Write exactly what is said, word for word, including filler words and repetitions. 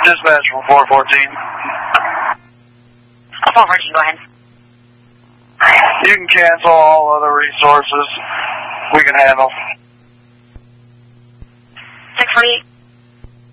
Dispatch from four fourteen. four fourteen, go ahead. You can cancel all other resources we can handle.